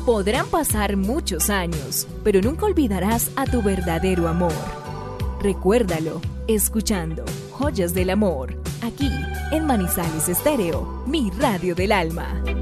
Podrán pasar muchos años, pero nunca olvidarás a tu verdadero amor. Recuérdalo, escuchando Joyas del Amor, aquí en Manizales Estéreo, mi radio del alma.